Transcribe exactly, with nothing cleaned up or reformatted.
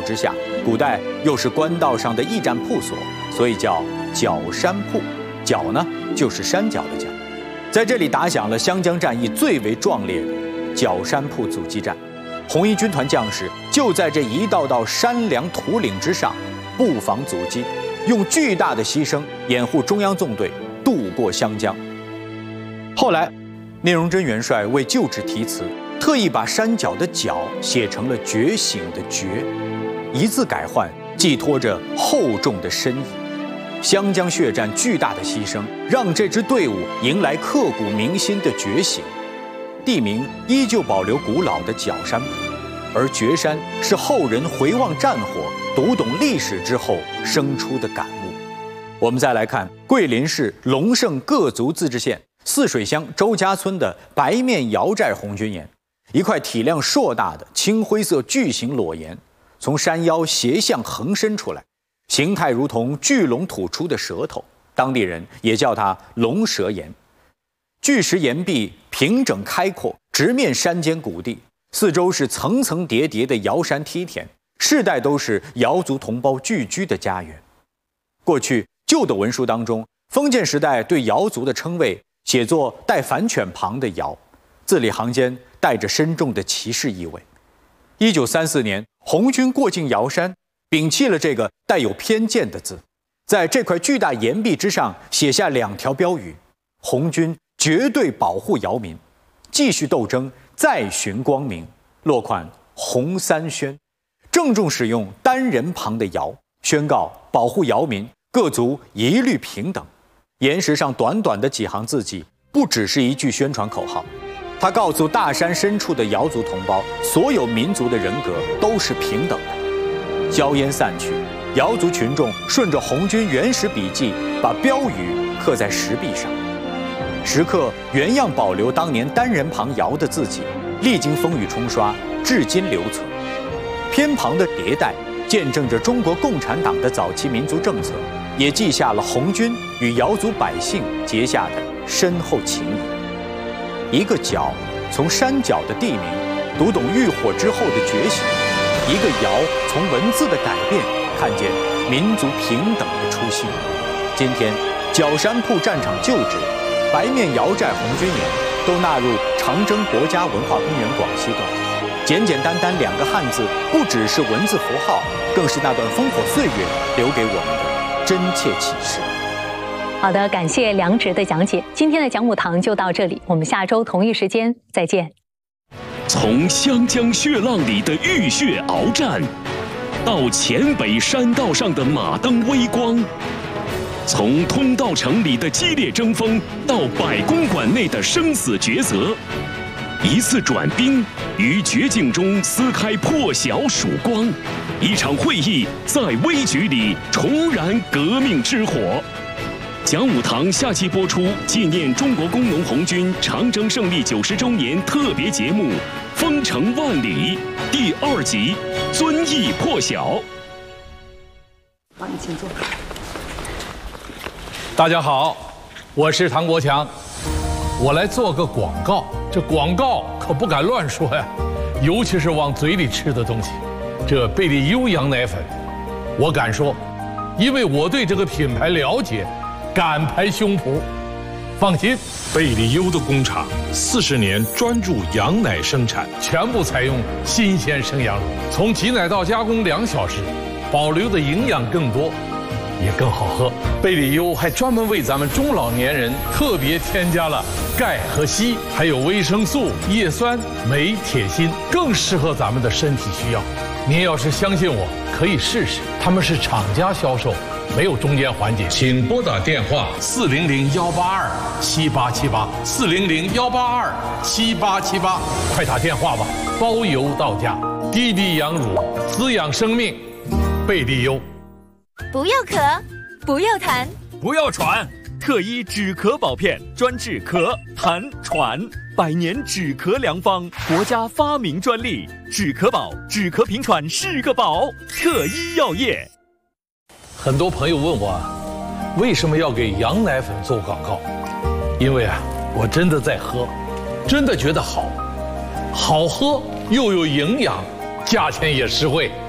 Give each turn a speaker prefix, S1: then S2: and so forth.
S1: 之下，古代又是官道上的驿站铺所，所以叫角山铺。角呢，就是山脚的角。在这里打响了湘江战役最为壮烈的角山铺阻击战。红一军团将士就在这一道道山梁土岭之上布防阻击，用巨大的牺牲掩护中央纵队渡过湘江。后来，聂荣臻元帅为旧址题词，特意把山脚的脚写成了觉醒的觉，一字改换，寄托着厚重的深意。湘江血战巨大的牺牲，让这支队伍迎来刻骨铭心的觉醒。地名依旧保留古老的角山铺，而觉山是后人回望战火、读懂历史之后生出的感悟。我们再来看桂林市龙胜各族自治县泗水乡周家村的白面瑶寨红军岩，一块体量硕大的青灰色巨型裸岩，从山腰斜向横伸出来，形态如同巨龙吐出的舌头，当地人也叫它龙舌岩。巨石岩壁平整开阔，直面山间谷地，四周是层层叠叠的瑶山梯田，世代都是瑶族同胞聚居的家园。过去旧的文书当中，封建时代对瑶族的称谓写作带反犬旁的瑶，字里行间带着深重的歧视意味。一九三四年，红军过境瑶山，摒弃了这个带有偏见的字，在这块巨大岩壁之上写下两条标语：红军绝对保护瑶民，继续斗争，再寻光明。落款洪三宣，郑重使用单人旁的瑶，宣告保护瑶民，各族一律平等。岩石上短短的几行字迹，不只是一句宣传口号，它告诉大山深处的瑶族同胞，所有民族的人格都是平等的。硝烟散去，瑶族群众顺着红军原始笔记，把标语刻在石壁上。石刻原样保留当年单人旁瑶的字迹，历经风雨冲刷，至今留存。偏旁的迭代见证着中国共产党的早期民族政策，也记下了红军与瑶族百姓结下的深厚情谊。一个角，从山脚的地名读懂浴火之后的觉醒；一个瑶，从文字的改变看见民族平等的初心。今天，角山铺战场旧址、白面瑶寨红军岩都纳入长征国家文化公园广西段。简简单单两个汉字，不只是文字符号，更是那段烽火岁月留给我们的真切启示。
S2: 好的，感谢梁植的讲解。今天的讲武堂就到这里，我们下周同一时间再见。
S3: 从湘江血浪里的浴血鏖战，到黔北山道上的马灯微光。从通道城里的激烈争锋，到百公馆内的生死抉择，一次转兵于绝境中撕开破晓曙光，一场会议在危局里重燃革命之火。讲武堂下期播出纪念中国工农红军长征胜利九十周年特别节目《封城万里》第二集《遵义破晓》。
S4: 好，你请坐。
S5: 大家好，我是唐国强，我来做个广告。这广告可不敢乱说呀，尤其是往嘴里吃的东西。这贝利优羊奶粉，我敢说，因为我对这个品牌了解，敢拍胸脯。放心，
S6: 贝利优的工厂四十年专注羊奶生产，
S5: 全部采用新鲜生羊乳，从挤奶到加工两小时，保留的营养更多，也更好喝。贝利优还专门为咱们中老年人特别添加了钙和硒，还有维生素、叶酸、镁、铁、锌，更适合咱们的身体需要。您要是相信我，可以试试。他们是厂家销售，没有中间环节。请拨打电话四零零幺八二七八七八四零零幺八二七八七八，快打电话吧，包邮到家。滴滴羊乳，滋养生命，贝利优。
S7: 不要咳，不要痰，
S8: 不要喘，特医止咳宝片专治咳、痰、喘，百年止咳良方，国家发明专利，止咳宝，止咳平喘是个宝，特医药业。
S5: 很多朋友问我，为什么要给羊奶粉做广告？因为啊，我真的在喝，真的觉得好，好喝又有营养，价钱也实惠。